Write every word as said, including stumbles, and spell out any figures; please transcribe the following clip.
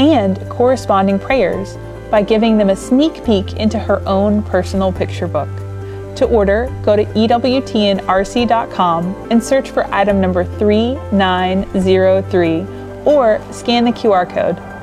and corresponding prayers by giving them a sneak peek into her own personal picture book. To order, go to E W T N R C dot com and search for item number three nine zero three or scan the Q R code.